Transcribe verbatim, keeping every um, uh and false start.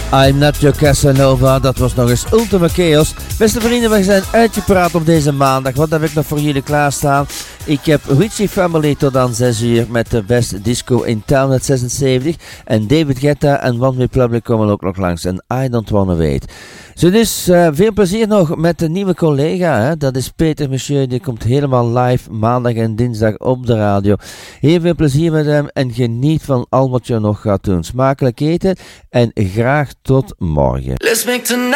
I'm Not Your Casanova, dat was nog eens Ultima Chaos. Beste vrienden, we zijn uitgepraat op deze maandag. Wat heb ik nog voor jullie klaarstaan? Ik heb Richie Family tot aan zes uur met de best disco in town uit zesenzeventig. En David Guetta en One Republic komen ook nog langs. En I Don't Wanna Wait. Zo dus, uh, veel plezier nog met de nieuwe collega. Hè? Dat is Peter Monsieur, die komt helemaal live maandag en dinsdag op de radio. Heel veel plezier met hem en geniet van al wat je nog gaat doen. Smakelijk eten en graag tot morgen. Let's make tonight